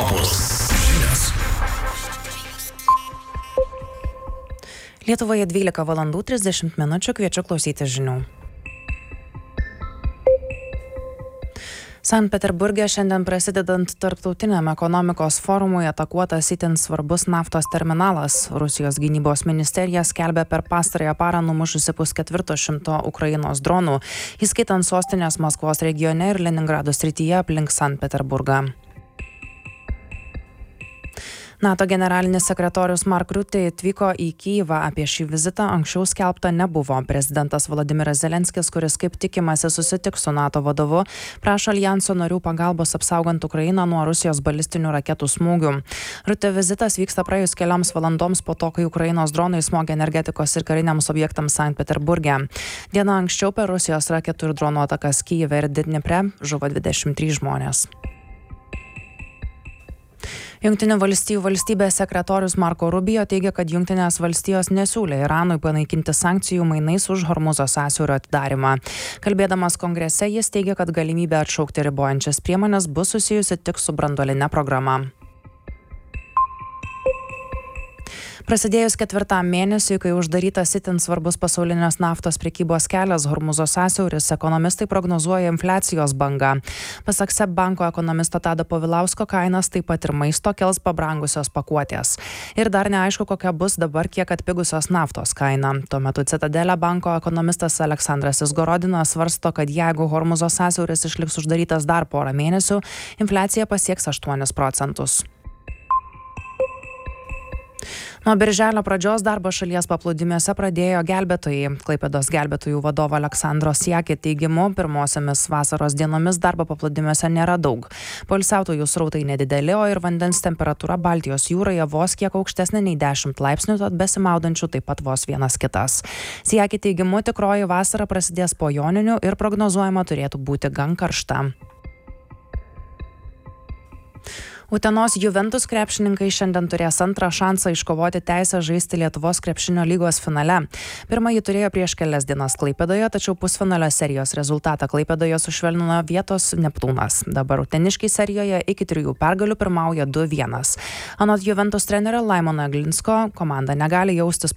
Europos žinios. Lietuvoje 12:30 minučių, kviečiu klausyti žinių. Sankt Peterburge šiandien prasidedant tarptautiniam ekonomikos forumui atakuotas itin svarbus naftos terminalas. Rusijos gynybos ministerija skelbia per pastarąją parą numušusi 1,4 Ukrainos dronų, įskaitant sostinės Maskvos regione ir Leningrado srityje aplink Sankt Peterburgą. NATO generalinis sekretorius Mark Rutte atvyko į Kyjivą. Apie šį vizitą anksčiau skelbta nebuvo. Prezidentas Volodymyras Zelenskis, kuris kaip tikimasi susitiks su NATO vadovu, prašo aljanso narių pagalbos apsaugant Ukrainą nuo Rusijos balistinių raketų smūgių. Rutte vizitas vyksta praėjus kelioms valandoms po to, kai Ukrainos dronai smogė energetikos ir kariniams objektams Sankt Peterburge. Diena anksčiau per Rusijos raketų ir dronų atakas Kyjive ir Dnipre žuvo 23 žmonės. Jungtinių valstijų valstybės sekretorius Marco Rubio teigia, kad Jungtinės valstijos nesiūlė Iranui panaikinti sankcijų mainais už Hormuzo sąsiaurio atidarymą. Kalbėdamas kongrese, jis teigia, kad galimybė atšaukti ribojančias priemonės bus susijusi tik su branduoline programa. Prasidėjus 4. mėnesiui, kai uždarytas itin svarbus pasaulinės naftos prekybos kelias Hormuzo sąsiauris, ekonomistai prognozuoja infliacijos bangą. Pasak SEB banko ekonomisto Tado Povilausko, kainas taip pat ir maisto kels pabrangusios pakuotės. Ir dar neaišku, kokia bus dabar kiek atpigusios naftos kaina. Tuo metu Citadelė banko ekonomistas Aleksandras Izgorodinas svarsto, kad jeigu Hormuzo sąsiauris išliks uždarytas dar porą mėnesių, infliacija pasieks 8%. Nuo birželio pradžios darbą šalies paplūdimiuose pradėjo gelbėtojai. Klaipėdos gelbėtojų vadovo Aleksandro Siekė teigimu, pirmosiomis vasaros dienomis darbo paplūdimiuose nėra daug. Poilsiautojų srautai nedideli, o ir vandens temperatūra Baltijos jūroje vos kiek aukštesnė nei 10 laipsnių, tad besimaudančių taip pat vos vienas kitas. Siekė teigimu, tikroji vasara prasidės po joninių ir prognozuojama turėtų būti gan karšta. Utenos Juventus krepšininkai šiandien turės antrą šansą iškovoti teisę žaisti Lietuvos krepšinio lygos finale. Pirmąjį turėjo prieš kelias dienas Klaipėdoje, tačiau pusfinalio serijos rezultatą Klaipėdoje sušvelnino vietos Neptūnas. Dabar uteniškiai serijoje iki 3 pergalių pirmauja 2-1. Anot Juventus trenerio Laimono Aglinsko, komanda negali jaustis